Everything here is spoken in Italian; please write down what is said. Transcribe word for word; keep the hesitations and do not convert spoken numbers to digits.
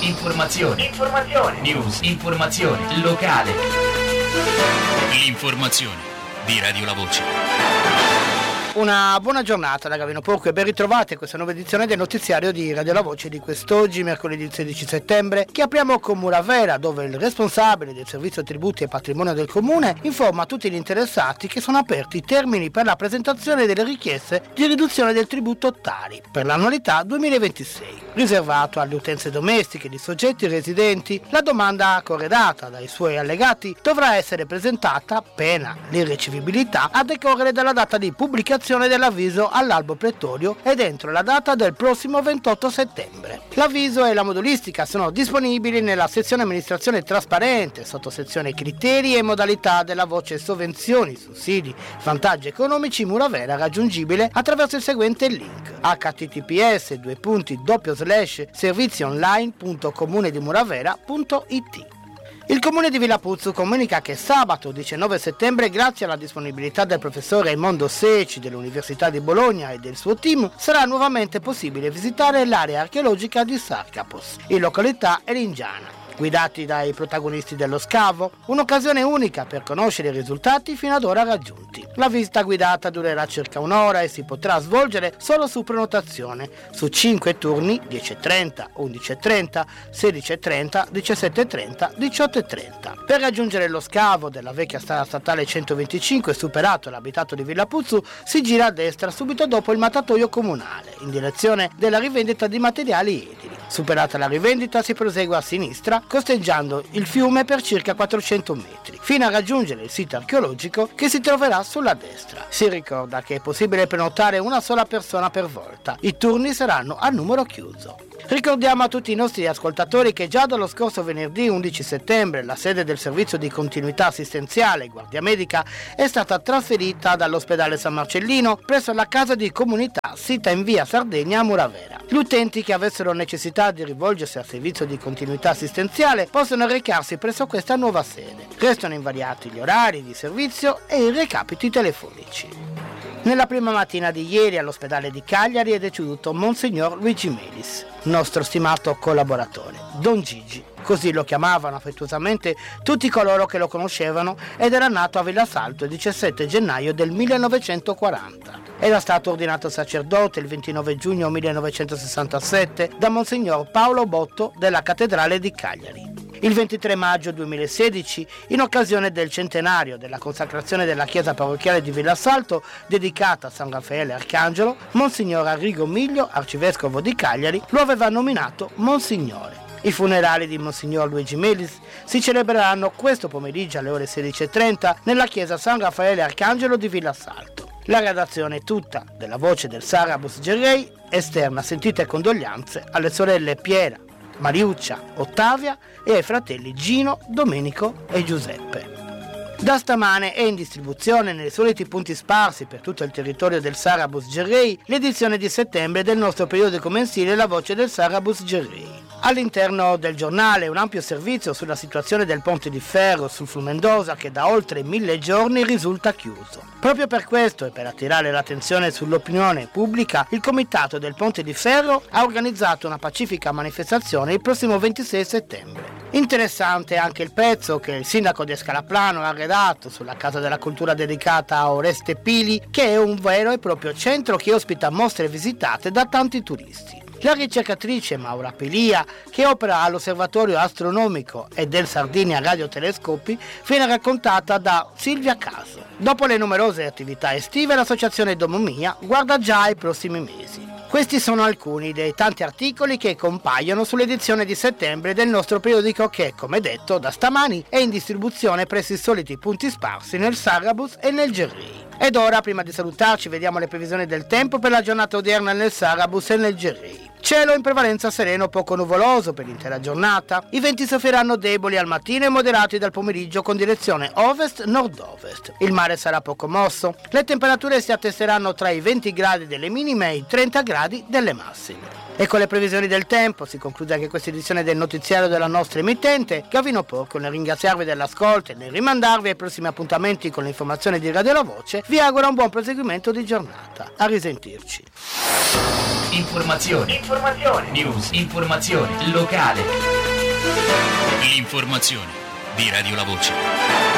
Informazione. Informazione. News. Informazione. Locale. L'informazione di Radio La Voce. Una buona giornata da Gavino Porco e ben ritrovati a questa nuova edizione del notiziario di Radio La Voce di quest'oggi, mercoledì sedici settembre, che apriamo con Muravera, dove il responsabile del servizio tributi e patrimonio del comune informa tutti gli interessati che sono aperti i termini per la presentazione delle richieste di riduzione del tributo Tari per l'annualità duemilaventisei. Riservato alle utenze domestiche di soggetti residenti, la domanda corredata dai suoi allegati dovrà essere presentata, pena l'irricevibilità, a decorrere dalla data di pubblicazione dell'avviso all'albo pretorio ed entro la data del prossimo ventotto settembre. L'avviso e la modulistica sono disponibili nella sezione amministrazione trasparente, sottosezione criteri e modalità della voce sovvenzioni, sussidi, vantaggi economici Muravera, raggiungibile attraverso il seguente link: h t t p s due punti doppio slash servizionline punto comune di muravera punto i t. Il comune di Villapuzzu comunica che sabato diciannove settembre, grazie alla disponibilità del professore Raimondo Seci dell'Università di Bologna e del suo team, sarà nuovamente possibile visitare l'area archeologica di Sarcapos, in località Eringiana. Guidati dai protagonisti dello scavo, un'occasione unica per conoscere i risultati fino ad ora raggiunti. La visita guidata durerà circa un'ora e si potrà svolgere solo su prenotazione, su cinque turni dieci e trenta, undici e trenta, sedici e trenta, diciassette e trenta, diciotto e trenta. Per raggiungere lo scavo della vecchia strada statale centoventicinque, superato l'abitato di Villapuzzu, si gira a destra subito dopo il mattatoio comunale, in direzione della rivendita di materiali edili. Superata la rivendita si prosegue a sinistra, costeggiando il fiume per circa quattrocento metri, fino a raggiungere il sito archeologico che si troverà sulla destra. Si ricorda che è possibile prenotare una sola persona per volta. I turni saranno a numero chiuso. Ricordiamo a tutti i nostri ascoltatori che già dallo scorso venerdì undici settembre la sede del servizio di continuità assistenziale Guardia Medica è stata trasferita dall'ospedale San Marcellino presso la casa di comunità sita in via Sardegna a Muravera. Gli utenti che avessero necessità di rivolgersi al servizio di continuità assistenziale possono recarsi presso questa nuova sede. Restano invariati gli orari di servizio e i recapiti telefonici. Nella prima mattina di ieri all'ospedale di Cagliari è deceduto Monsignor Luigi Melis, nostro stimato collaboratore, Don Gigi, così lo chiamavano affettuosamente tutti coloro che lo conoscevano, ed era nato a Villasalto il diciassette gennaio del millenovecentoquaranta. Era stato ordinato sacerdote il ventinove giugno millenovecentosessantasette da Monsignor Paolo Botto della cattedrale di Cagliari. Il ventitré maggio duemilasedici, in occasione del centenario della consacrazione della chiesa parrocchiale di Villasalto, dedicata a San Raffaele Arcangelo, Monsignor Arrigo Miglio, arcivescovo di Cagliari, lo aveva nominato Monsignore. I funerali di Monsignor Luigi Melis si celebreranno questo pomeriggio alle ore sedici e trenta nella chiesa San Raffaele Arcangelo di Villasalto. La redazione tutta della Voce del Sarabus Gerrei esterna sentite condoglianze alle sorelle Piera, Mariuccia, Ottavia e ai fratelli Gino, Domenico e Giuseppe. Da stamane è in distribuzione nei soliti punti sparsi per tutto il territorio del Sarabus Gerrei l'edizione di settembre del nostro periodico mensile La Voce del Sarabus Gerrei. All'interno del giornale un ampio servizio sulla situazione del ponte di ferro sul Flumendosa che da oltre mille giorni risulta chiuso. Proprio per questo e per attirare l'attenzione sull'opinione pubblica, il comitato del ponte di ferro ha organizzato una pacifica manifestazione il prossimo ventisei settembre. Interessante anche il pezzo che il sindaco di Scalaplano ha redatto sulla Casa della Cultura dedicata a Oreste Pili, che è un vero e proprio centro che ospita mostre visitate da tanti turisti. La ricercatrice Maura Pelia, che opera all'Osservatorio Astronomico e del Sardinia Radiotelescopi, viene raccontata da Silvia Caso. Dopo le numerose attività estive, l'associazione Domomia guarda già ai prossimi mesi. Questi sono alcuni dei tanti articoli che compaiono sull'edizione di settembre del nostro periodico che, come detto, da stamani è in distribuzione presso i soliti punti sparsi nel Sarabus e nel Gerrei. Ed ora, prima di salutarci, vediamo le previsioni del tempo per la giornata odierna nel Sarabus e nel Gerrei. Cielo in prevalenza sereno, poco nuvoloso per l'intera giornata. I venti soffieranno deboli al mattino e moderati dal pomeriggio con direzione ovest-nord-ovest. Il mare sarà poco mosso. Le temperature si attesteranno tra i venti gradi delle minime e i trenta gradi delle massime. E con le previsioni del tempo si conclude anche questa edizione del notiziario della nostra emittente. Gavino Porco nel ringraziarvi dell'ascolto e nel rimandarvi ai prossimi appuntamenti con le informazioni di Radio La Voce vi augura un buon proseguimento di giornata. A risentirci. Informazione, informazione, news, informazione locale. L'informazione di Radio La Voce.